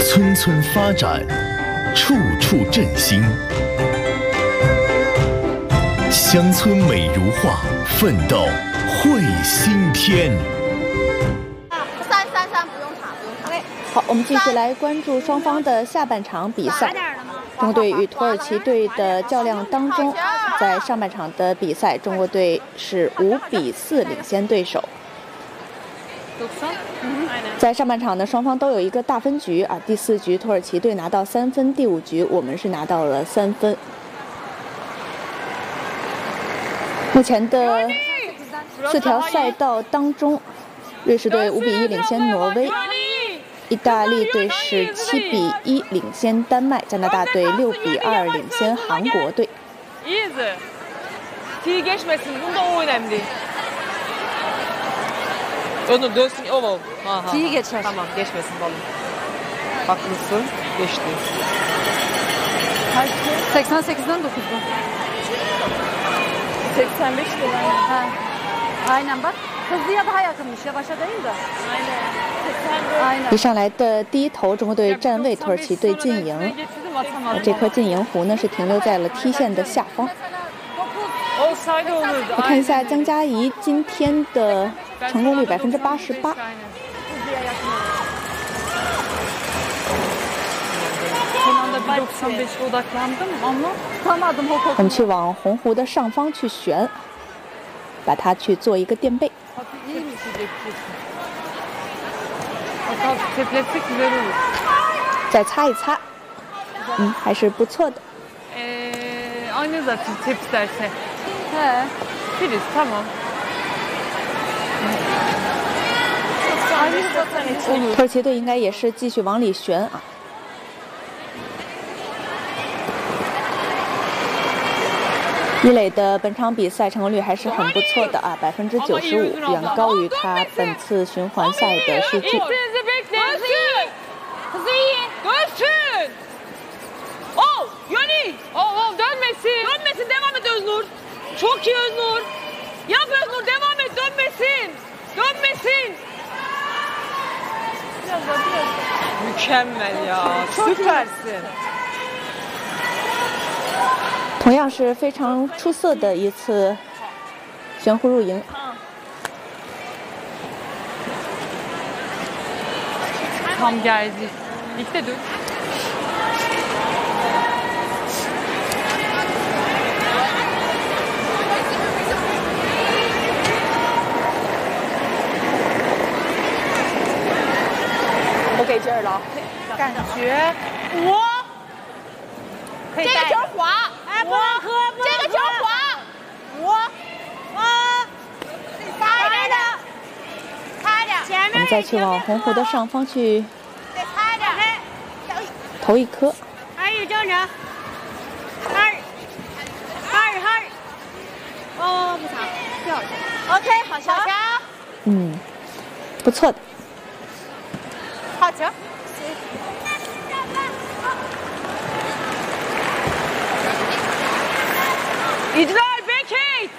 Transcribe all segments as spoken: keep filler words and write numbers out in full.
村村发展，处处振兴。乡村美如画，奋斗绘新天。 三三三，不用查，不用查。 好，我们继续来关注双方的下半场比赛。中国队与土耳其队的较量当中，在上半场的比赛，中国队是五比四领先对手。在上半场呢，双方都有一个大分局啊。第四局土耳其队拿到三分，第五局我们是拿到了三分。目前的四条赛道当中，瑞士队五比一领先挪威，意大利队是七比一领先丹麦，加拿大队六比二领先韩国队。 Onu dönsün oval. Ha ha. T'yi geçer. Tamam geçmesin balım. Haklısın. Geçti. Kaçtı? seksen sekizden dokuzdu. seksen beş de ben. Ha. Aynen bak. Hızlıya daha yakınmış. Yavaşa değil de. Aynen. Aynen. 一上来的第一投，中国队站位，土耳其队进营。这颗进营弧呢是停留在了踢线的下方。我看一下江嘉怡今天的成功率百分之八十八。我们去往红湖的上方去旋，把它去做一个垫背。再擦一擦，嗯，还是不错的。 Aynı zaten tepsilerse. He. Filiz tamam. 土耳其队应该也是继续往里旋啊。伊磊的本场比赛成功率还是很不错的啊，百分之九十五，远高于他本次循环赛的数据。 Oh, Yoni! Oh, oh, dönmesin. Dönmesin, devam et Öznur. Çok iyi Öznur. Yap Öznur, devam et, dönmesin. Dönmesin. Biraz daha, biraz daha. Mükemmel ya, süpersin. 同样是非常出色的一次悬壶入营。 Tam geldi. İlk dön. OK， 这儿了，感觉我这个球滑，哎，我这个球滑，我啊，擦一点的，擦一点，前面我们再去往红湖的上方去擦一点， 投一颗。 还有正常，二二二，哦，不擦，掉下去 ，OK， 好球，好球， 嗯，不错的。 好球！ İcrar Bekit!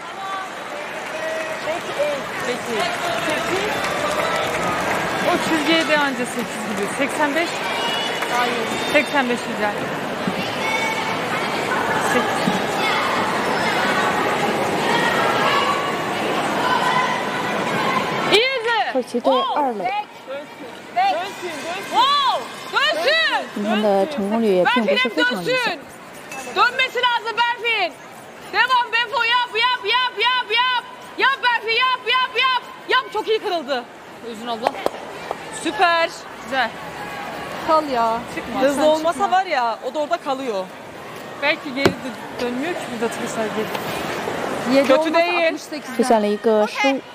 Bekit. Bekit. O çizgiye de anca sekiz gibi. seksen beş. Hayır. seksen beş güzel. İyi. 土耳其队二垒。 今天的成功率也并不是非常理想。 Dönmesi lazım Berfin. Devam Befo yap yap yap yap yap. Yap Berfin yap yap yap. Yap çok iyi kırıldı. Özün abla. Süper. Güzel. Kal ya. Çıkma. Hızlı olmasa var ya o da orada kalıyor. Belki geri dö dönmüyor ki burada tıkırsa geri. Yedi Kötü olmasa değil. 68'den. 出现了一个失误。